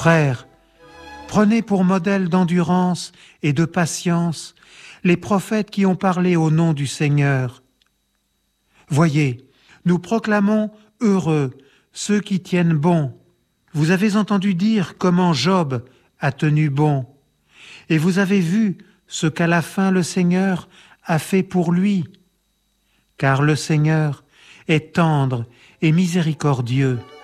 Frères, prenez pour modèle d'endurance et de patience les prophètes qui ont parlé au nom du Seigneur. Voyez, nous proclamons heureux ceux qui tiennent bon. Vous avez entendu dire comment Job a tenu bon, et vous avez vu ce qu'à la fin le Seigneur a fait pour lui. Car le Seigneur est tendre et miséricordieux.